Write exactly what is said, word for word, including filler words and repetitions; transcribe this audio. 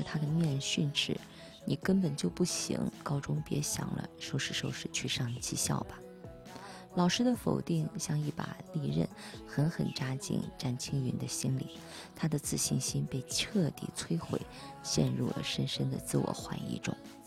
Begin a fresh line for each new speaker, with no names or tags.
他的面训斥：你根本就不行，高中别想了，收拾收拾去上技校吧。老师的否定像一把利刃，狠狠扎进詹青云的心里，他的自信心被彻底摧毁，陷入了深深的自我怀疑中。